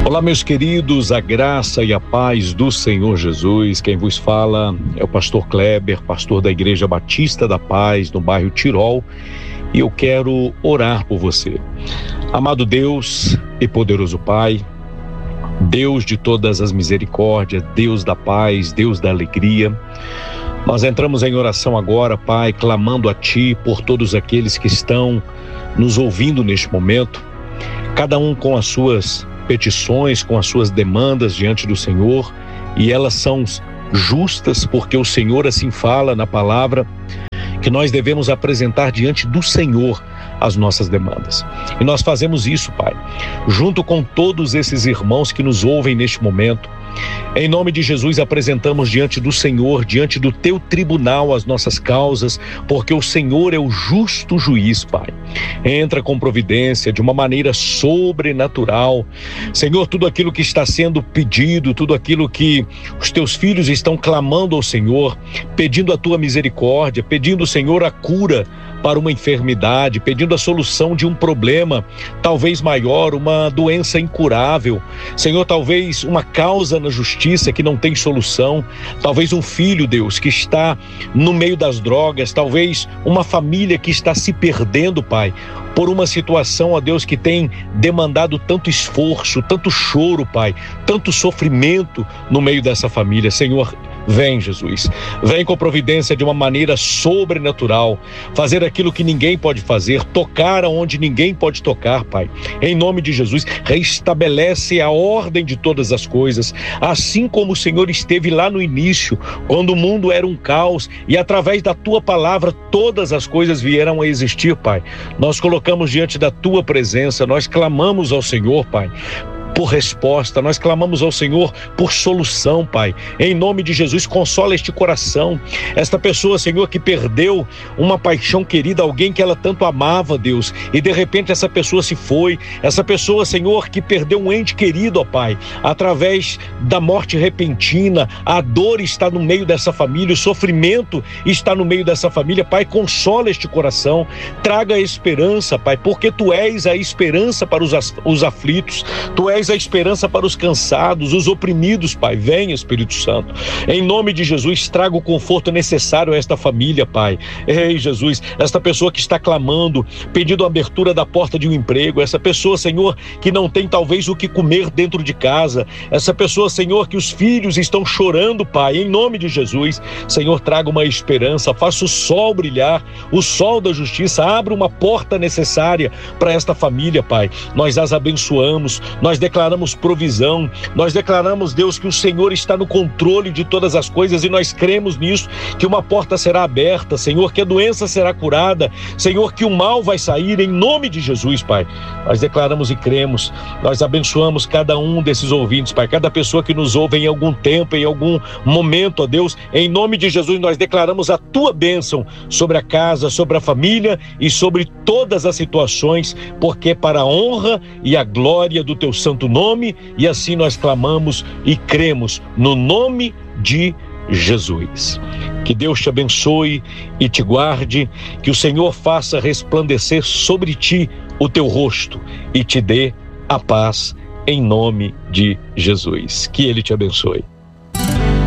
Olá, meus queridos, a graça e a paz do Senhor Jesus. Quem vos fala é o pastor Kleber, pastor da Igreja Batista da Paz, no bairro Tirol, e eu quero orar por você. Amado Deus e poderoso Pai, Deus de todas as misericórdias, Deus da paz, Deus da alegria, nós entramos em oração agora, Pai, clamando a Ti por todos aqueles que estão nos ouvindo neste momento, cada um com as suas petições, com as suas demandas diante do Senhor, e elas são justas porque o Senhor assim fala na palavra, que nós devemos apresentar diante do Senhor as nossas demandas. E nós fazemos isso, Pai, junto com todos esses irmãos que nos ouvem neste momento. Em nome de Jesus, apresentamos diante do Senhor, diante do Teu tribunal, as nossas causas, porque o Senhor é o justo juiz, Pai. Entra com providência, de uma maneira sobrenatural. Senhor, tudo aquilo que está sendo pedido, tudo aquilo que os Teus filhos estão clamando ao Senhor, pedindo a Tua misericórdia, pedindo, Senhor, a cura para uma enfermidade, pedindo a solução de um problema, talvez maior, uma doença incurável. Senhor, talvez uma causa na justiça que não tem solução, talvez um filho, Deus, que está no meio das drogas, talvez uma família que está se perdendo, Pai, por uma situação, ó Deus, que tem demandado tanto esforço, tanto choro, Pai, tanto sofrimento no meio dessa família. Senhor, vem, Jesus, vem com providência de uma maneira sobrenatural, fazer aquilo que ninguém pode fazer, tocar aonde ninguém pode tocar, Pai. Em nome de Jesus, restabelece a ordem de todas as coisas, assim como o Senhor esteve lá no início, quando o mundo era um caos, e através da Tua palavra todas as coisas vieram a existir, Pai. Nós colocamos diante da Tua presença, nós clamamos ao Senhor, Pai, por resposta, nós clamamos ao Senhor por solução, Pai. Em nome de Jesus, consola este coração, esta pessoa, Senhor, que perdeu uma paixão querida, alguém que ela tanto amava, Deus, e de repente essa pessoa se foi, essa pessoa, Senhor, que perdeu um ente querido, ó Pai, através da morte repentina, a dor está no meio dessa família, o sofrimento está no meio dessa família, Pai, consola este coração, traga a esperança, Pai, porque Tu és a esperança para os aflitos, Tu és a esperança para os cansados, os oprimidos, Pai. Vem, Espírito Santo. Em nome de Jesus, traga o conforto necessário a esta família, Pai. Ei, Jesus, esta pessoa que está clamando, pedindo a abertura da porta de um emprego, essa pessoa, Senhor, que não tem talvez o que comer dentro de casa, essa pessoa, Senhor, que os filhos estão chorando, Pai. Em nome de Jesus, Senhor, traga uma esperança, faça o sol brilhar, o sol da justiça, abra uma porta necessária para esta família, Pai. Nós as abençoamos, nós declaramos provisão, nós declaramos, Deus, que o Senhor está no controle de todas as coisas e nós cremos nisso, que uma porta será aberta, Senhor, que a doença será curada, Senhor, que o mal vai sair em nome de Jesus, Pai. Nós declaramos e cremos, nós abençoamos cada um desses ouvintes, Pai, cada pessoa que nos ouve em algum tempo, em algum momento, ó Deus, em nome de Jesus, nós declaramos a Tua bênção sobre a casa, sobre a família e sobre todas as situações, porque para a honra e a glória do Teu santo nome, e assim nós clamamos e cremos no nome de Jesus. Que Deus te abençoe e te guarde, que o Senhor faça resplandecer sobre ti o teu rosto e te dê a paz em nome de Jesus. Que Ele te abençoe.